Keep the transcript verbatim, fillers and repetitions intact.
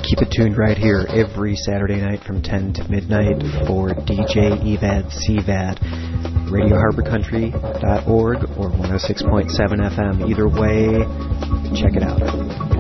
keep it tuned right here every Saturday night from ten to midnight for D J Evad C V A D. radio harbor country dot org or one oh six point seven F M. Either way, check it out.